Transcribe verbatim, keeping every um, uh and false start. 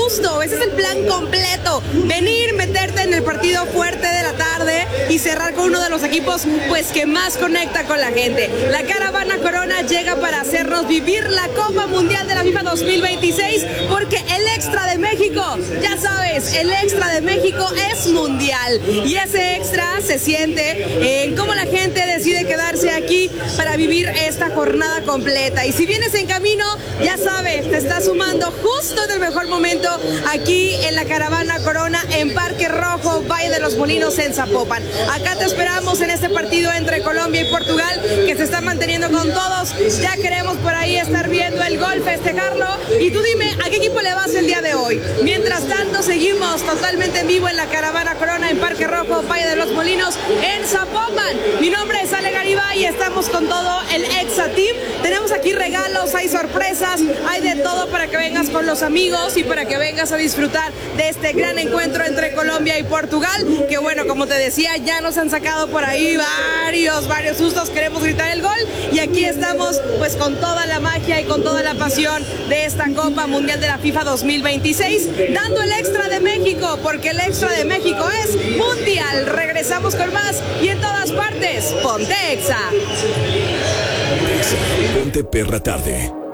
justo, ese es el plan completo. Venir, meterte en el partido fuerte de la tarde y cerrar con uno de los equipos pues que más conecta con la gente. La Caravana Corona llega para hacernos vivir la Copa Mundial de la FIFA dos mil veintiséis, porque el extra de México, ya sabes, el extra de México es mundial, y ese extra se siente en cómo la gente decide quedarse aquí para vivir esta jornada completa. Y si vienes en camino, ya sabes, te estás sumando justo en el mejor momento aquí en la Caravana Corona en Parque Rojo, Valle de los Molinos, en Zapopan. Acá te esperamos en este partido entre Colombia y Portugal, que se está manteniendo con todos. Ya queremos por ahí estar viendo el gol, festejarlo. Y tú dime, ¿a qué equipo le vas el día de hoy? Mientras tanto, seguimos totalmente en vivo en la Caravana Corona en Parque Rojo, Valle de los Molinos, en Zapopan. Mi nombre es Ale Garibay y estamos con todo el Exa Team. Tenemos aquí regalos, hay sorpresas, hay de todo para que vengas con los amigos y para que vengas a disfrutar de este gran encuentro entre Colombia y Portugal, que bueno, como te decía, ya nos han sacado por ahí varios, varios sustos, queremos gritar el gol, y aquí estamos pues con toda la magia y con toda la pasión de esta Copa Mundial de la FIFA dos mil veintiséis, dando el extra de México, porque el extra de México es mundial. Regresamos con más y en todas partes, ponte Exa. Ponte Perra Tarde.